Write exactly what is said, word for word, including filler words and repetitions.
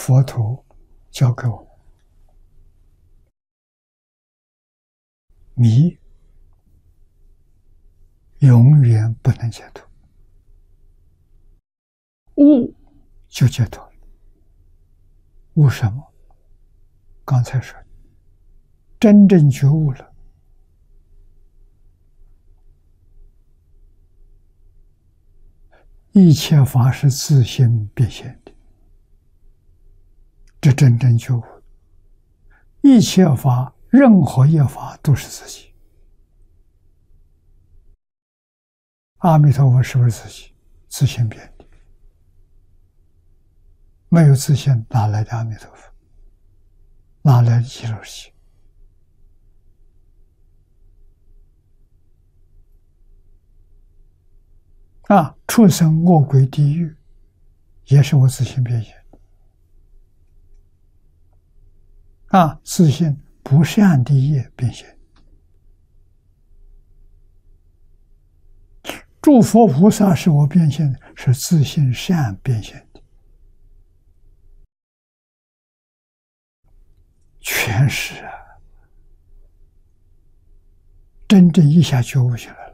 佛陀教给我们：迷永远不能解脱，悟就解脱了。悟什么？刚才说，真正觉悟了，一切法是自性变现的，这真正觉悟。一切法，任何一法都是自己。阿弥陀佛是不是自己？自性变的，没有自性，哪来的阿弥陀佛？哪来的极乐世界？啊，畜生、恶鬼、地狱，也是我自性变现的。啊，自性不善的业变现。诸佛菩萨是我变现的，是自性善变现的，全是啊！真正一下觉悟起来了。